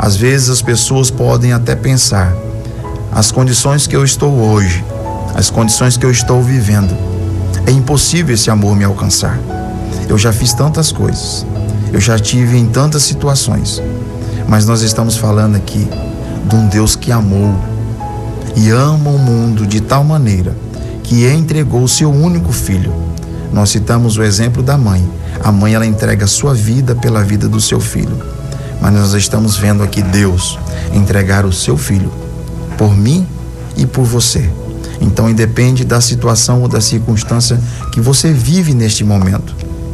Às vezes as pessoas podem até pensar: as condições que eu estou hoje, as condições que eu estou vivendo, é impossível esse amor me alcançar. Eu já fiz tantas coisas, eu já tive em tantas situações, mas nós estamos falando aqui de um Deus que amou e ama o mundo de tal maneira que entregou o seu único filho. Nós citamos o exemplo da mãe. A mãe, ela entrega a sua vida pela vida do seu filho. Mas nós estamos vendo aqui Deus entregar o seu filho por mim e por você. Então, independe da situação ou da circunstância que você vive neste momento,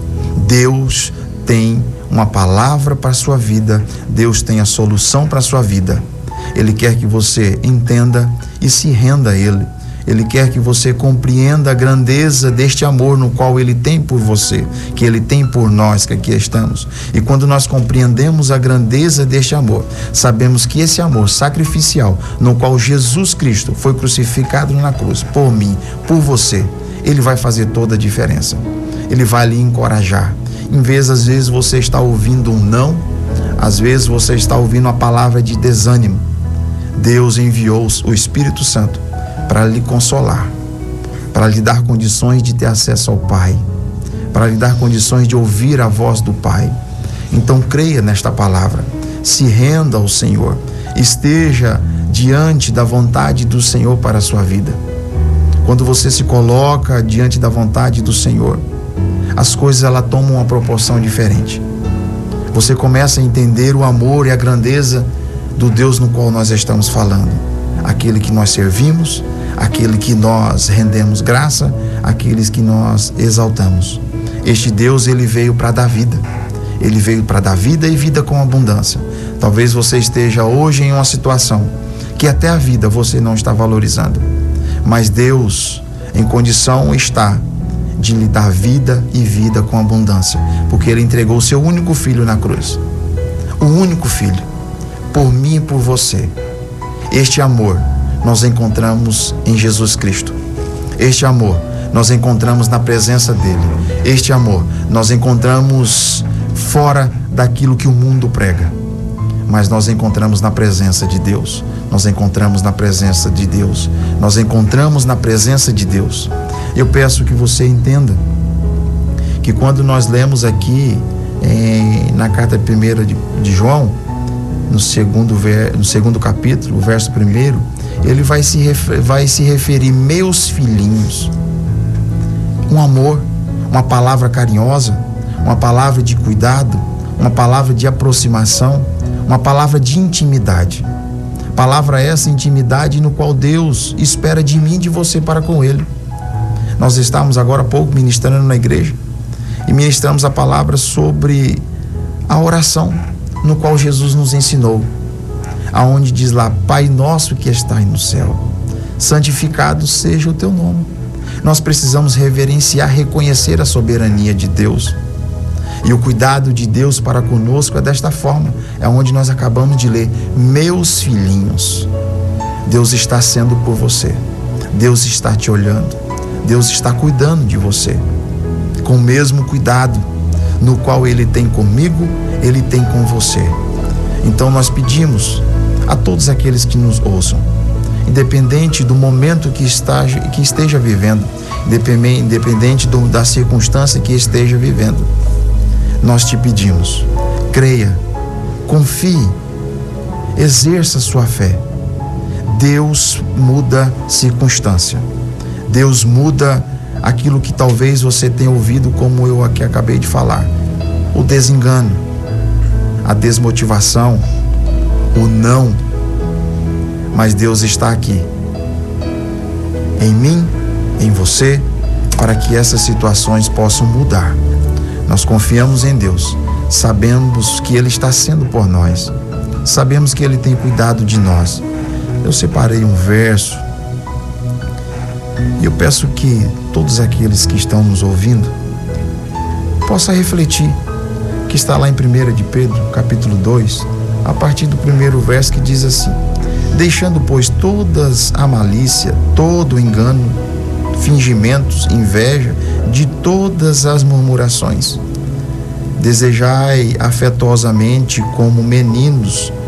Deus tem uma palavra para a sua vida, Deus tem a solução para a sua vida. Ele quer que você entenda e se renda a Ele. Ele quer que você compreenda a grandeza deste amor no qual Ele tem por você, que Ele tem por nós que aqui estamos. E quando nós compreendemos a grandeza deste amor, sabemos que esse amor sacrificial, no qual Jesus Cristo foi crucificado na cruz, por mim, por você, Ele vai fazer toda a diferença. Ele vai lhe encorajar. Em vez, às vezes, você está ouvindo um não, às vezes você está ouvindo uma palavra de desânimo. Deus enviou o Espírito Santo para lhe consolar, para lhe dar condições de ter acesso ao Pai, para lhe dar condições de ouvir a voz do Pai. Então creia nesta palavra, se renda ao Senhor, esteja diante da vontade do Senhor para a sua vida. Quando você se coloca diante da vontade do Senhor, as coisas elas tomam uma proporção diferente. Você começa a entender o amor e a grandeza do Deus no qual nós estamos falando, aquele que nós servimos, aquele que nós rendemos graça, aqueles que nós exaltamos. Este Deus, ele veio para dar vida. Ele veio para dar vida e vida com abundância. Talvez você esteja hoje em uma situação que até a vida você não está valorizando, mas Deus em condição está de lhe dar vida e vida com abundância, porque Ele entregou o seu único filho na cruz. O único filho, por mim e por você. Este amor nós encontramos em Jesus Cristo. Este amor nós encontramos na presença dele. Este amor nós encontramos fora daquilo que o mundo prega, mas nós encontramos na presença de Deus. Nós encontramos na presença de Deus. Nós encontramos na presença de Deus. Eu peço que você entenda que quando nós lemos aqui na carta 1 de João, no segundo capítulo, o verso 1, ele vai se referir, meus filhinhos. Um amor, uma palavra carinhosa, uma palavra de cuidado, uma palavra de aproximação, uma palavra de intimidade. Palavra essa, intimidade, no qual Deus espera de mim e de você para com Ele. Nós estamos agora há pouco ministrando na igreja e ministramos a palavra sobre a oração, no qual Jesus nos ensinou, aonde diz lá: Pai nosso que estais no céu, santificado seja o teu nome. Nós precisamos reverenciar, reconhecer a soberania de Deus. E o cuidado de Deus para conosco é desta forma, é onde nós acabamos de ler: meus filhinhos. Deus está sendo por você, Deus está te olhando, Deus está cuidando de você, com o mesmo cuidado no qual Ele tem comigo, Ele tem com você. Então nós pedimos a todos aqueles que nos ouçam, independente do momento que esteja vivendo, independente da circunstância que esteja vivendo, nós te pedimos: creia, confie, exerça sua fé. Deus muda circunstância. Deus muda aquilo que talvez você tenha ouvido, como eu aqui acabei de falar: o desengano, a desmotivação, o não. Mas Deus está aqui, em mim, em você, para que essas situações possam mudar. Nós confiamos em Deus, sabemos que Ele está sendo por nós, sabemos que Ele tem cuidado de nós. Eu separei um verso e eu peço que todos aqueles que estão nos ouvindo possam refletir, que está lá em 1 de Pedro, capítulo 2, a partir do 1º verso, que diz assim: deixando, pois, todas a malícia, todo o engano, fingimentos, inveja, de todas as murmurações, desejai afetuosamente como meninos